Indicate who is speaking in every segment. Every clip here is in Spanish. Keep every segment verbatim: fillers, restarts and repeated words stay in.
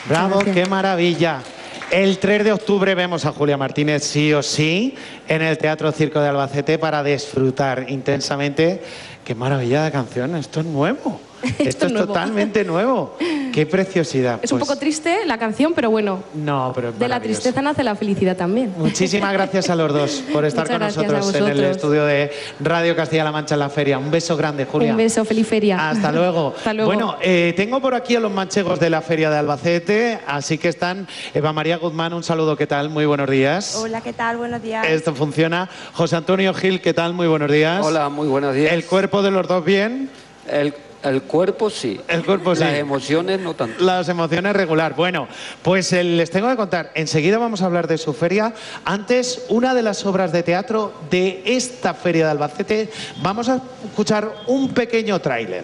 Speaker 1: Bravo,
Speaker 2: Gracias.
Speaker 1: qué maravilla. El tres de octubre vemos a Julia Martínez sí o sí en el Teatro Circo de Albacete para disfrutar intensamente. Qué maravilla de canción, esto es nuevo.
Speaker 2: Esto
Speaker 1: Esto
Speaker 2: es
Speaker 1: es
Speaker 2: nuevo.
Speaker 1: totalmente nuevo. Qué preciosidad.
Speaker 2: Es un
Speaker 1: Pues,
Speaker 2: poco triste la canción, pero bueno,
Speaker 1: no, pero es
Speaker 2: de la
Speaker 1: maravilloso.
Speaker 2: tristeza nace la felicidad también.
Speaker 1: Muchísimas gracias a los dos por estar
Speaker 2: Muchas
Speaker 1: con
Speaker 2: gracias a
Speaker 1: nosotros en el
Speaker 2: vosotros.
Speaker 1: estudio de Radio Castilla-La Mancha en la feria. Un beso grande, Julia.
Speaker 2: Un beso, feliz feria.
Speaker 1: Hasta luego.
Speaker 2: Hasta luego.
Speaker 1: Bueno, eh, tengo por aquí a los manchegos de la Feria de Albacete, así que están Eva María Guzmán, un saludo, ¿qué tal? Muy buenos días.
Speaker 3: Hola, ¿qué tal? Buenos días.
Speaker 1: Esto funciona. José Antonio Gil, ¿qué tal? Muy buenos días.
Speaker 4: Hola, muy buenos días.
Speaker 1: ¿El cuerpo de los dos bien?
Speaker 4: El, el cuerpo sí.
Speaker 1: El cuerpo sí.
Speaker 4: Las emociones no tanto.
Speaker 1: Las emociones regular. Bueno, pues eh, les tengo que contar, enseguida vamos a hablar de su feria. Antes, una de las obras de teatro de esta Feria de Albacete. Vamos a escuchar un pequeño tráiler.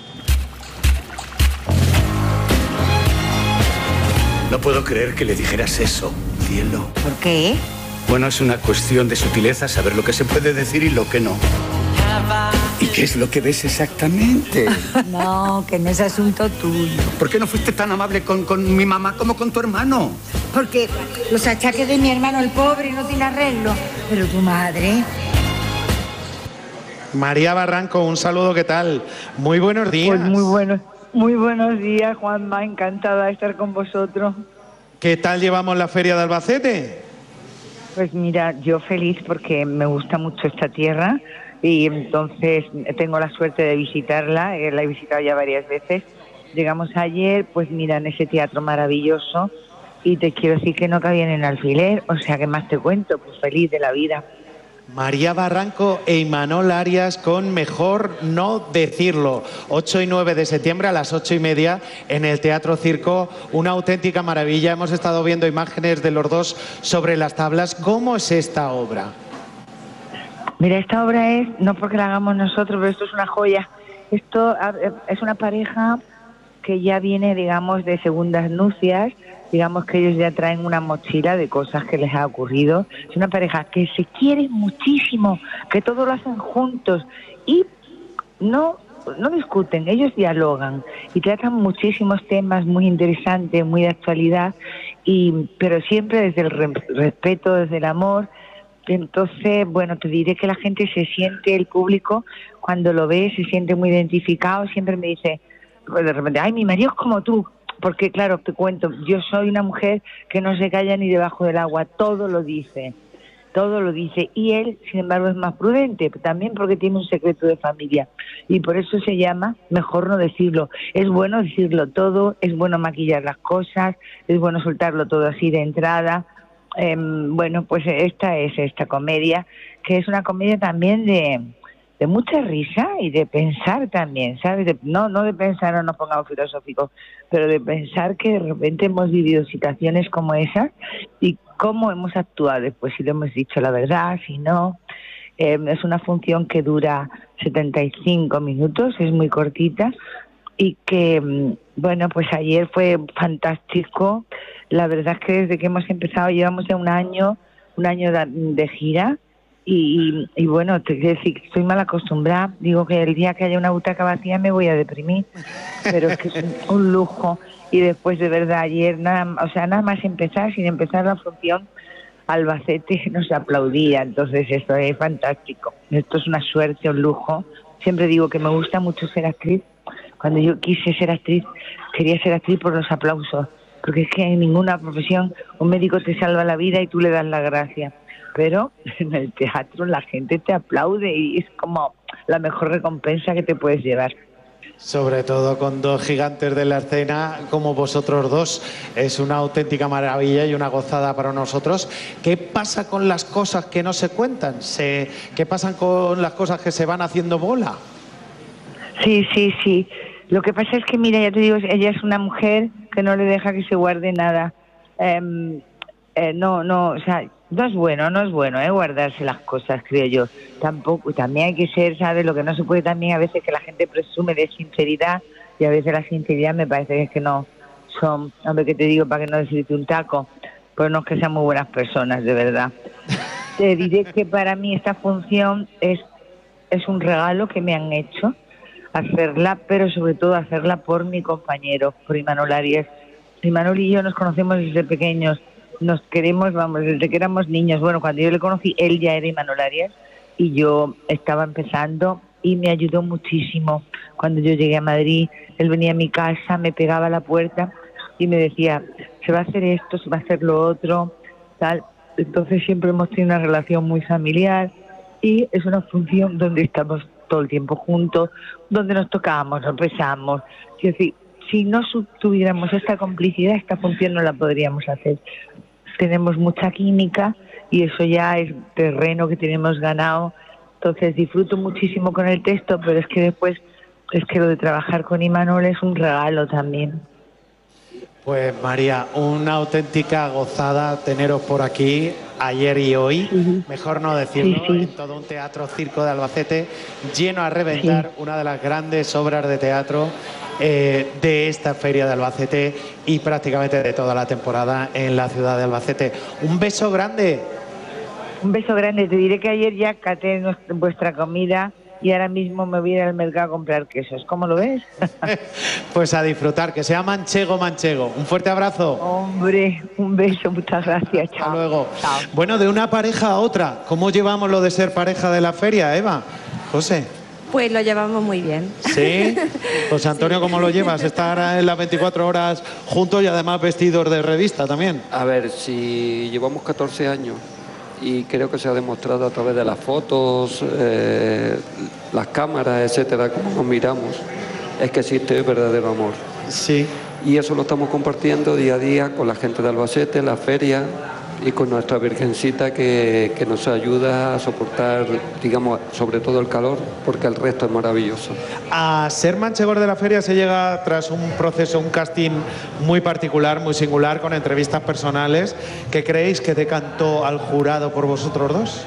Speaker 5: No puedo creer que le dijeras eso, cielo.
Speaker 6: ¿Por qué?
Speaker 5: Bueno, es una cuestión de sutileza saber lo que se puede decir y lo que no. ¿Y qué es lo que ves exactamente?
Speaker 6: No, que no es asunto tuyo.
Speaker 5: ¿Por qué no fuiste tan amable con, con mi mamá como con tu hermano?
Speaker 6: Porque los achaques de mi hermano, el pobre, no tiene arreglo. Pero tu madre...
Speaker 1: María Barranco, un saludo, ¿qué tal? Muy buenos días.
Speaker 7: Pues muy buenos, muy buenos días, Juanma, encantada de estar con vosotros.
Speaker 1: ¿Qué tal llevamos la Feria de Albacete?
Speaker 7: Pues mira, yo feliz porque me gusta mucho esta tierra y entonces tengo la suerte de visitarla, eh, la he visitado ya varias veces. Llegamos ayer, pues mira, en ese teatro maravilloso y te quiero decir que no cabía en el alfiler, o sea, ¿qué más te cuento? Pues feliz de la vida.
Speaker 1: María Barranco e Imanol Arias con Mejor no decirlo. ocho y nueve de septiembre a las ocho y media en el Teatro Circo. Una auténtica maravilla. Hemos estado viendo imágenes de los dos sobre las tablas. ¿Cómo es esta obra?
Speaker 7: Mira, esta obra es, no porque la hagamos nosotros, pero esto es una joya. Esto a- es una pareja que ya viene, digamos, de segundas nupcias. Digamos que ellos ya traen una mochila de cosas que les ha ocurrido. Es una pareja que se quiere muchísimo, que todo lo hacen juntos y no, no discuten, ellos dialogan y tratan muchísimos temas muy interesantes, muy de actualidad, y, pero siempre desde el re- respeto, desde el amor. Entonces, bueno, te diré que la gente se siente, el público, cuando lo ve, se siente muy identificado. Siempre me dice, pues de repente, ay, mi marido es como tú. Porque, claro, te cuento, yo soy una mujer que no se calla ni debajo del agua, todo lo dice, todo lo dice. Y él, sin embargo, es más prudente, también porque tiene un secreto de familia. Y por eso se llama Mejor no decirlo. Es bueno decirlo todo, es bueno maquillar las cosas, es bueno soltarlo todo así de entrada. Eh, bueno, pues esta es esta comedia, que es una comedia también de... de mucha risa y de pensar también, ¿sabes? De- no, no de pensar, no nos pongamos filosóficos, pero de pensar que de repente hemos vivido situaciones como esas y cómo hemos actuado después, si lo hemos dicho la verdad, si no. Eh, es una función que dura setenta y cinco minutos, es muy cortita y que, mm, bueno, pues ayer fue fantástico. La verdad es que desde que hemos empezado llevamos ya un año, un año de, de gira. Y, y, y bueno, te quiero decir que estoy mal acostumbrada. Digo que el día que haya una butaca vacía me voy a deprimir, pero es que es un, un lujo. Y después, de verdad, ayer, nada, o sea, nada más empezar, sin empezar la función, Albacete nos aplaudía. Entonces, esto es fantástico. Esto es una suerte, un lujo. Siempre digo que me gusta mucho ser actriz. Cuando yo quise ser actriz, quería ser actriz por los aplausos, porque es que en ninguna profesión un médico te salva la vida y tú le das la gracia. Pero en el teatro la gente te aplaude y es como la mejor recompensa que te puedes llevar.
Speaker 1: Sobre todo con dos gigantes de la escena como vosotros dos. Es una auténtica maravilla y una gozada para nosotros. ¿Qué pasa con las cosas que no se cuentan? Se, ¿Qué pasa con las cosas que se van haciendo bola?
Speaker 7: Sí, sí, sí. Lo que pasa es que, mira, ya te digo, ella es una mujer que no le deja que se guarde nada. Eh, eh, no, no, o sea, no es bueno, no es bueno, ¿eh? Guardarse las cosas, creo yo. Tampoco, también hay que ser, ¿sabes? Lo que no se puede también a veces que la gente presume de sinceridad y a veces la sinceridad me parece que es que no son, hombre, que te digo para que no decirte un taco, pues no es que sean muy buenas personas, de verdad. Te diré que para mí esta función es, es un regalo que me han hecho hacerla, pero sobre todo hacerla por mi compañero, por Imanol Arias, Imanol y yo nos conocemos desde pequeños, nos queremos, vamos, desde que éramos niños. Bueno, cuando yo le conocí, él ya era Imanol Arias y yo estaba empezando y me ayudó muchísimo. Cuando yo llegué a Madrid, él venía a mi casa, me pegaba a la puerta y me decía, se va a hacer esto, se va a hacer lo otro, tal. Entonces siempre hemos tenido una relación muy familiar y es una función donde estamos todo el tiempo juntos, donde nos tocamos, nos besamos. Es decir, si no tuviéramos esta complicidad, esta función no la podríamos hacer. Tenemos mucha química y eso ya es terreno que tenemos ganado. Entonces disfruto muchísimo con el texto, pero es que después, es que lo de trabajar con Imanol es un regalo también.
Speaker 1: Pues María, una auténtica gozada teneros por aquí ayer y hoy, uh-huh. mejor no decirlo, sí, sí. en todo un teatro Circo de Albacete lleno a reventar, sí. una de las grandes obras de teatro eh, de esta feria de Albacete y prácticamente de toda la temporada en la ciudad de Albacete. Un beso grande.
Speaker 7: Un beso grande, te diré que ayer ya caté vuestra comida y ahora mismo me voy a ir al mercado a comprar quesos. ¿Cómo lo ves?
Speaker 1: Pues a disfrutar, que sea manchego, manchego. Un fuerte abrazo.
Speaker 7: Hombre, un beso, muchas gracias. Chao.
Speaker 1: Hasta luego.
Speaker 7: Chao.
Speaker 1: Bueno, de una pareja a otra, ¿cómo llevamos lo de ser pareja de la feria, Eva? José.
Speaker 2: Pues lo llevamos muy bien.
Speaker 1: ¿Sí? José Antonio, ¿cómo lo llevas? Estar en las veinticuatro horas juntos y además vestidos de revista también.
Speaker 4: A ver, si llevamos catorce años y creo que se ha demostrado a través de las fotos, eh, las cámaras, etcétera, como nos miramos, es que existe verdadero amor.
Speaker 1: Sí.
Speaker 4: Y eso lo estamos compartiendo día a día con la gente de Albacete, la feria y con nuestra Virgencita que, que nos ayuda a soportar, digamos, sobre todo el calor, porque el resto es maravilloso.
Speaker 1: A ser manchegos de la feria se llega tras un proceso, un casting muy particular, muy singular, con entrevistas personales. ¿Qué creéis que decantó al jurado por vosotros dos?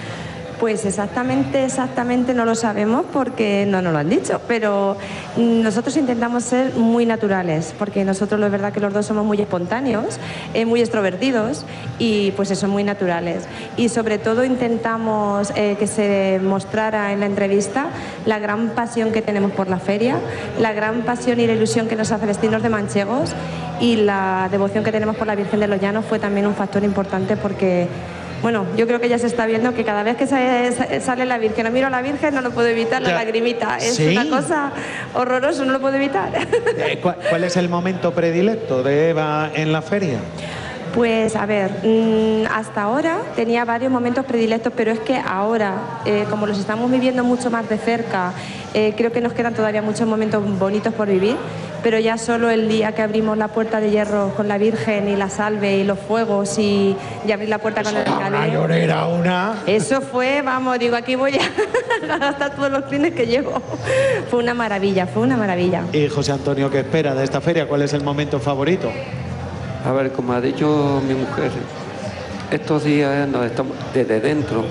Speaker 3: Pues exactamente, exactamente no lo sabemos porque no nos lo han dicho, pero nosotros intentamos ser muy naturales, porque nosotros es verdad que los dos somos muy espontáneos, eh, muy extrovertidos y pues eso, muy naturales. Y sobre todo intentamos eh, que se mostrara en la entrevista la gran pasión que tenemos por la feria, la gran pasión y la ilusión que nos hace vestirnos de manchegos y la devoción que tenemos por la Virgen de los Llanos fue también un factor importante porque... Bueno, yo creo que ya se está viendo que cada vez que sale, sale la Virgen, no miro a la Virgen, no lo puedo evitar, la lagrimita. Es ¿sí? una cosa horrorosa, no lo puedo evitar.
Speaker 1: ¿Cuál es el momento predilecto de Eva en la feria?
Speaker 3: Pues a ver, hasta ahora tenía varios momentos predilectos, pero es que ahora, eh, como los estamos viviendo mucho más de cerca, eh, creo que nos quedan todavía muchos momentos bonitos por vivir, pero ya solo el día que abrimos la puerta de hierro con la Virgen y la salve y los fuegos y, y abrir la puerta con el calero.
Speaker 1: Era una...
Speaker 3: Eso fue, vamos, digo, aquí voy a gastar todos los fines que llevo. Fue una maravilla, fue una maravilla.
Speaker 1: Y José Antonio, ¿qué espera de esta feria? ¿Cuál es el momento favorito?
Speaker 4: A ver, como ha dicho mi mujer, estos días nos estamos desde dentro.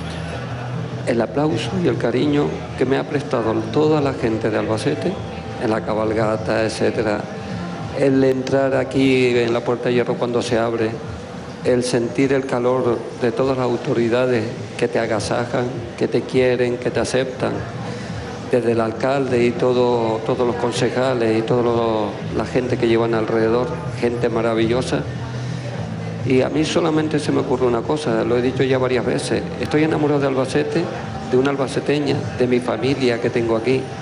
Speaker 4: El aplauso y el cariño que me ha prestado toda la gente de Albacete, en la cabalgata, etcétera. El entrar aquí en la Puerta de Hierro cuando se abre, el sentir el calor de todas las autoridades que te agasajan, que te quieren, que te aceptan, desde el alcalde y todo, todos los concejales y toda la gente que llevan alrededor, gente maravillosa. Y a mí solamente se me ocurre una cosa, lo he dicho ya varias veces, estoy enamorado de Albacete, de una albaceteña, de mi familia que tengo aquí.